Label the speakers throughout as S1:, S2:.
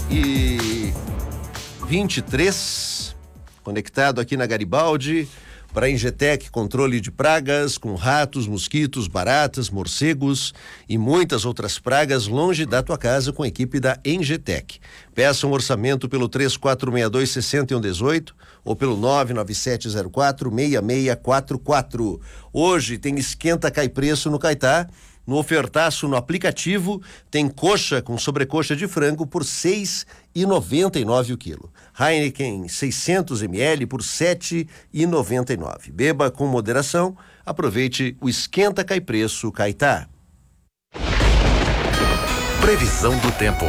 S1: 6h23, conectado aqui na Garibaldi, para a Engetec, controle de pragas com ratos, mosquitos, baratas, morcegos e muitas outras pragas longe da tua casa com a equipe da Engetec. Peça um orçamento pelo 3462-6118 ou pelo 99704-6644. Hoje tem esquenta cai preço no Caetá. No ofertaço no aplicativo, tem coxa com sobrecoxa de frango por R$ 6,99 o quilo. Heineken 600 ml por R$ 7,99. Beba com moderação, aproveite o esquenta cai preço Caetá.
S2: Previsão do tempo.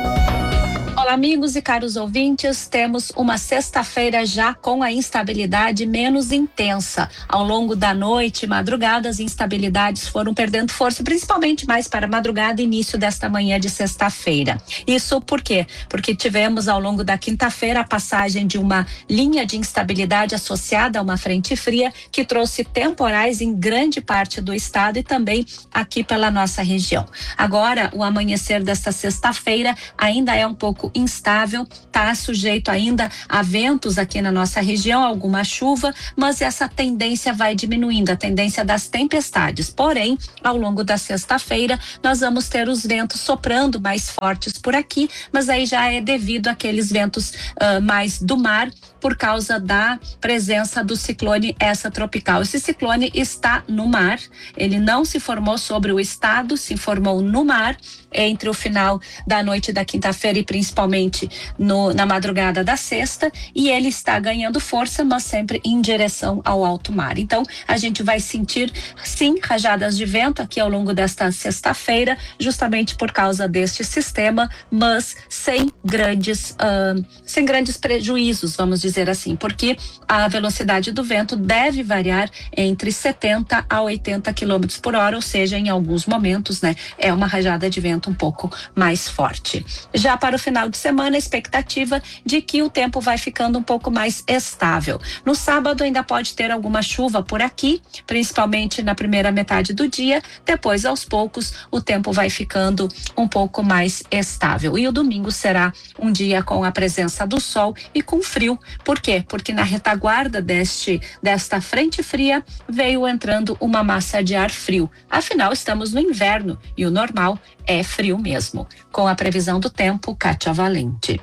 S3: Olá, amigos e caros ouvintes, temos uma sexta-feira já com a instabilidade menos intensa. Ao longo da noite e madrugada, as instabilidades foram perdendo força, principalmente mais para a madrugada e início desta manhã de sexta-feira. Isso por quê? Porque tivemos ao longo da quinta-feira a passagem de uma linha de instabilidade associada a uma frente fria que trouxe temporais em grande parte do estado e também aqui pela nossa região. Agora, o amanhecer desta sexta-feira ainda é um pouco instável, está sujeito ainda a ventos aqui na nossa região, alguma chuva, mas essa tendência vai diminuindo, a tendência das tempestades. Porém, ao longo da sexta-feira, nós vamos ter os ventos soprando mais fortes por aqui, mas aí já é devido àqueles ventos mais do mar, por causa da presença do ciclone extratropical. Esse ciclone está no mar, ele não se formou sobre o estado, se formou no mar entre o final da noite da quinta-feira e principalmente na madrugada da sexta, e ele está ganhando força, mas sempre em direção ao alto mar. Então, a gente vai sentir, sim, rajadas de vento aqui ao longo desta sexta-feira, justamente por causa deste sistema, mas sem grandes prejuízos, vamos dizer assim, porque a velocidade do vento deve variar entre 70 a 80 km por hora, ou seja, em alguns momentos, né, é uma rajada de vento um pouco mais forte. Já para o final de semana, a expectativa de que o tempo vai ficando um pouco mais estável. No sábado ainda pode ter alguma chuva por aqui, principalmente na primeira metade do dia, depois aos poucos o tempo vai ficando um pouco mais estável. E o domingo será um dia com a presença do sol e com frio. Por quê? Porque na retaguarda desta frente fria veio entrando uma massa de ar frio. Afinal, estamos no inverno e o normal é frio mesmo. Com a previsão do tempo, Kátia Valente.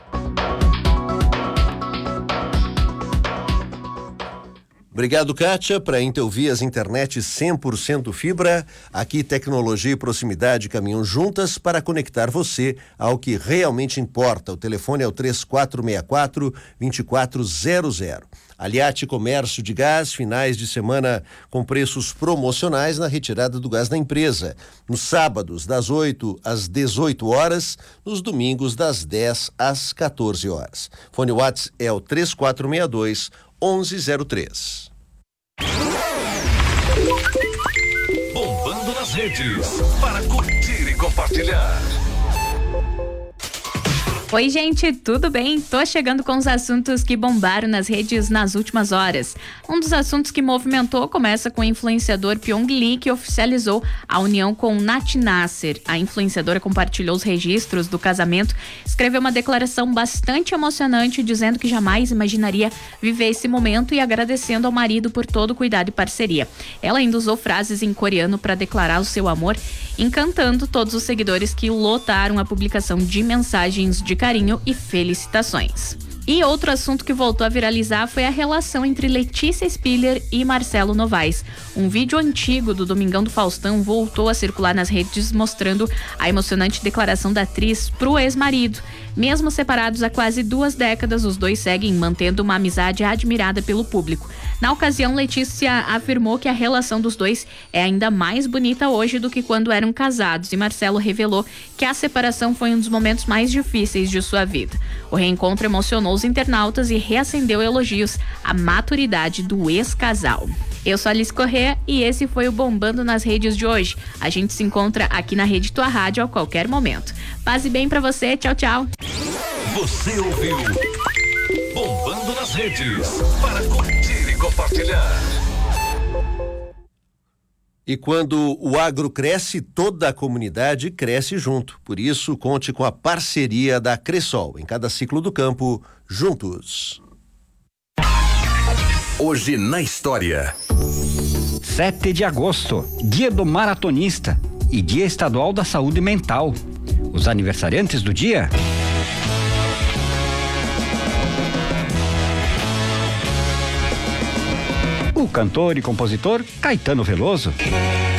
S1: Obrigado, Kátia. Para Intelvias Internet 100% fibra, aqui tecnologia e proximidade caminham juntas para conectar você ao que realmente importa. O telefone é o 3464-2400. Aliate Comércio de Gás, finais de semana com preços promocionais na retirada do gás da empresa. Nos sábados, das 8 às 18 horas, nos domingos, das 10 às 14 horas. Fone WhatsApp é o 3462-1103.
S2: Bombando nas redes, para curtir e compartilhar.
S4: Oi, gente, tudo bem? Tô chegando com os assuntos que bombaram nas redes nas últimas horas. Um dos assuntos que movimentou começa com o influenciador Pyong Lee, que oficializou a união com Nath Nasser. A influenciadora compartilhou os registros do casamento, escreveu uma declaração bastante emocionante, dizendo que jamais imaginaria viver esse momento e agradecendo ao marido por todo o cuidado e parceria. Ela ainda usou frases em coreano para declarar o seu amor, encantando todos os seguidores que lotaram a publicação de mensagens de carinho e felicitações. E outro assunto que voltou a viralizar foi a relação entre Letícia Spiller e Marcelo Novaes. Um vídeo antigo do Domingão do Faustão voltou a circular nas redes, mostrando a emocionante declaração da atriz pro ex-marido. Mesmo separados há quase 2 décadas, os dois seguem mantendo uma amizade admirada pelo público. Na ocasião, Letícia afirmou que a relação dos dois é ainda mais bonita hoje do que quando eram casados, e Marcelo revelou que a separação foi um dos momentos mais difíceis de sua vida. O reencontro emocionou os internautas e reacendeu elogios à maturidade do ex-casal. Eu sou Alice Corrêa e esse foi o Bombando nas Redes de hoje. A gente se encontra aqui na Rede Tua Rádio a qualquer momento. Paz e bem pra você, tchau, tchau.
S2: Você ouviu Bombando nas Redes, para curtir e compartilhar.
S1: E quando o agro cresce, toda a comunidade cresce junto. Por isso, conte com a parceria da Cressol. Em cada ciclo do campo, juntos.
S2: Hoje na história.
S5: 7 de agosto, dia do maratonista e dia estadual da saúde mental. Os aniversariantes do dia: o cantor e compositor Caetano Veloso.